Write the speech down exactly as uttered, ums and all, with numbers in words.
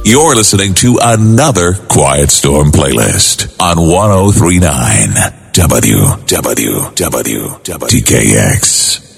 You're listening to another Quiet Storm playlist on one oh three point nine W W W T K X.